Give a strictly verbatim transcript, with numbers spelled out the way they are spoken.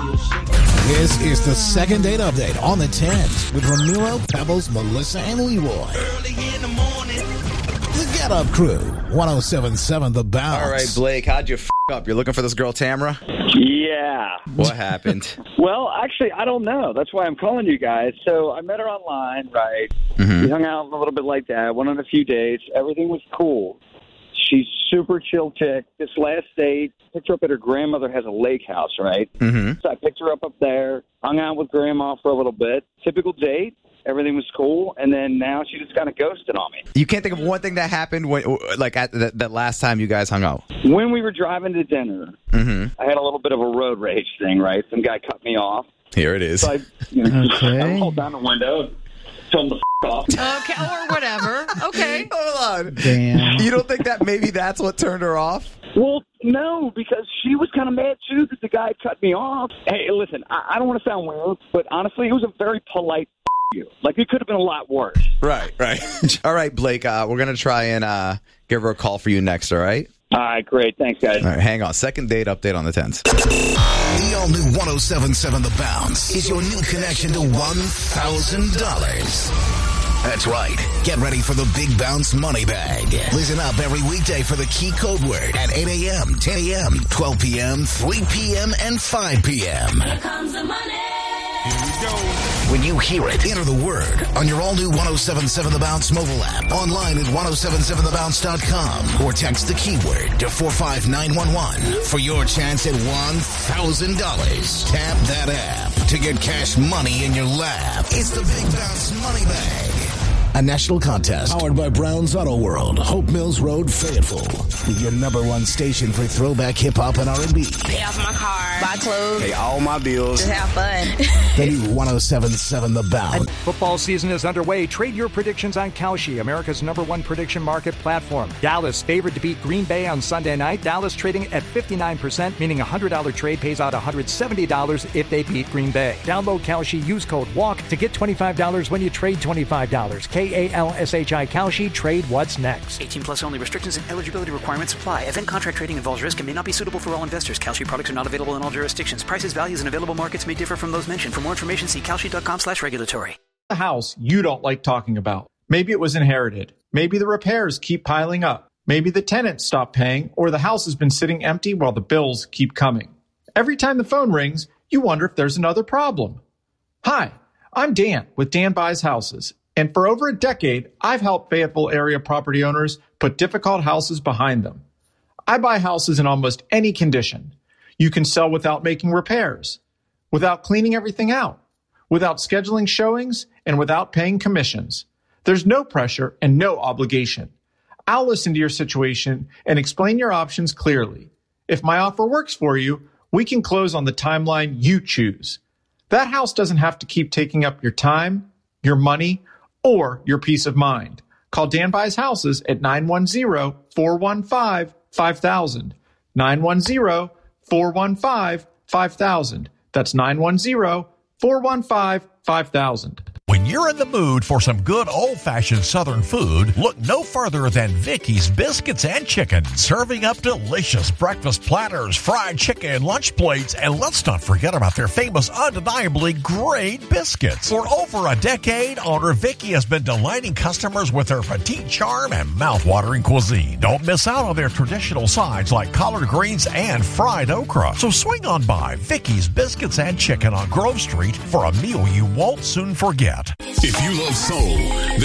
This is the second date update on the tens with Ramiro, Pebbles, Melissa, and Leroy. Early in the morning. The Get Up Crew, one oh seven point seven The Bounce. All right, Blake, how'd you f*** up? You're looking for this girl, Tamara? Yeah. What happened? Well, actually, I don't know. That's why I'm calling you guys. So I met her online, right? Mm-hmm. We hung out a little bit like that, went on a few dates. Everything was cool. She's super chill chick. This last date, picked her up at her grandmother has a lake house, right? Mm-hmm. So I picked her up up there, hung out with grandma for a little bit. Typical date. Everything was cool, and then now she just kind of ghosted on me. You can't think of one thing that happened when, like at the, that last time you guys hung out? When we were driving to dinner, mm-hmm. I had a little bit of a road rage thing, right? Some guy cut me off. Here it is. So I, you know, Okay. I rolled down the window, told him to f*** off. Okay, or whatever. Okay. Hold on. Damn. You don't think that maybe that's what turned her off? Well, no, because she was kind of mad, too, that the guy cut me off. Hey, listen, I, I don't want to sound weird, but honestly, it was a very polite you. Like, it could have been a lot worse. Right, right. All right, Blake, uh, we're going to try and uh, give her a call for you next, all right? All right, great. Thanks, guys. All right, hang on. Second date update on the tens. The all-new one oh seven point seven The Bounce is your new connection to one thousand dollars. That's right. Get ready for the Big Bounce Money Bag. Listen up every weekday for the key code word at eight a.m., ten a.m., twelve p.m., three p.m., and five p.m. Here comes the money. Here we go. When you hear it, enter the word on your all-new one oh seven point seven The Bounce mobile app, online at ten seventy-seven the bounce dot com, or text the keyword to four five nine one one for your chance at one thousand dollars. Tap that app to get cash money in your lap. It's the Big Bounce Money Bag. A national contest powered by Brown's Auto World, Hope Mills Road, Fayetteville. Your number one station for throwback hip-hop and R and B. Pay off my car, buy clothes, pay all my bills, just have fun. The new one oh seven point seven The Bounce. Football season is underway. Trade your predictions on Kalshi, America's number one prediction market platform. Dallas favored to beat Green Bay on Sunday night. Dallas trading at fifty-nine percent, meaning a one hundred dollars trade pays out one hundred seventy dollars if they beat Green Bay. Download Kalshi, use code WALK to get twenty-five dollars when you trade twenty-five dollars. K A L S H I Kalshi. Trade what's next. eighteen plus only. Restrictions and eligibility requirements apply. Event contract trading involves risk and may not be suitable for all investors. Kalshi products are not available in all jurisdictions. Prices, values, and available markets may differ from those mentioned. For more information, see kalshi.com slash regulatory. The house you don't like talking about. Maybe it was inherited. Maybe the repairs keep piling up. Maybe the tenants stop paying, or the house has been sitting empty while the bills keep coming. Every time the phone rings, you wonder if there's another problem. Hi, I'm Dan with Dan Buys Houses. And for over a decade, I've helped Fayetteville area property owners put difficult houses behind them. I buy houses in almost any condition. You can sell without making repairs, without cleaning everything out, without scheduling showings, and without paying commissions. There's no pressure and no obligation. I'll listen to your situation and explain your options clearly. If my offer works for you, we can close on the timeline you choose. That house doesn't have to keep taking up your time, your money, or your peace of mind. Call Dan Buys Houses at nine one zero, four one five, five thousand. nine one zero, four one five, five thousand. That's nine one zero, four one five, five thousand. When you're in the mood for some good old-fashioned Southern food, look no further than Vicky's Biscuits and Chicken, serving up delicious breakfast platters, fried chicken, lunch plates, and let's not forget about their famous, undeniably great biscuits. For over a decade, owner Vicky has been delighting customers with her petite charm and mouth-watering cuisine. Don't miss out on their traditional sides like collard greens and fried okra. So swing on by Vicky's Biscuits and Chicken on Grove Street for a meal you won't soon forget. If you love soul,